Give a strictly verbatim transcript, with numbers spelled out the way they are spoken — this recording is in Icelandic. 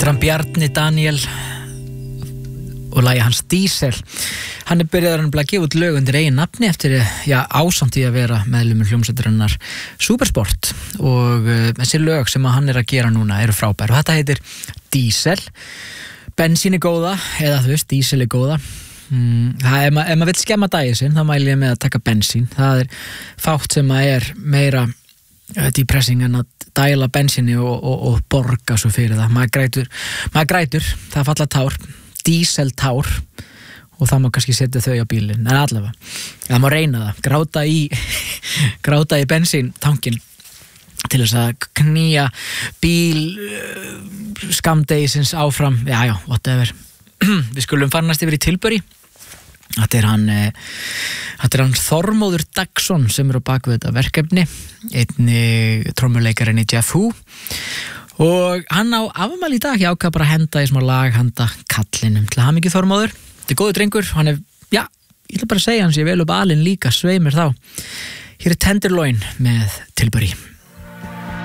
heitir hann Bjarni Daniel og lagi hans Diesel. Hann er byrjaður að gefa út lög undir eigin nafni eftir, já, ásamt í að vera meðlumur hljómsveitarinnar Supersport og uh, þessi lög sem að hann er að gera núna eru frábær og þetta heitir Diesel. Bensín er góða, eða þú veist, Diesel er góða. Mm, það, ef, ma ef maður vill skemma daginn sinn, þá mæli ég með að taka bensín. Það er fátt sem að er meira uh, depressing en að dæla bensinni og, og, og borga svo fyrir það. Maður grætur, maður grætur, það falla tár. Díseltár og það má kannski setja þau á bílinn, en allavega það má reyna það, gráta í gráta í bensíntankin til þess að knýja bíl uh, skamdegisins áfram, já já, whatever. Við skulum fara næst yfir í Tilbury. Þetta er hann eh, þetta er hann Þormóður Dagsson sem er á bak við þetta verkefni, einnig trommuleikarinn í Jeff Hu. Og hann á afmæli í dag, ég ákvað bara að henda í smá lag handa kallinum til hamingju Þormóður. Þetta er góður drengur, hann er, já, ég ætla bara að segja hans, ég vel upp alinn líka, svei mér þá. Hér er Tenderloin með Tilbury.